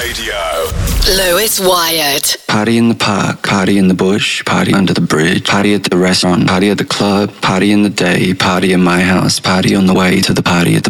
Radio. Lewis Wyatt. Party in the park, party in the bush, party under the bridge, party at the restaurant, party at the club, party in the day, party in my house, party on the way to the party at the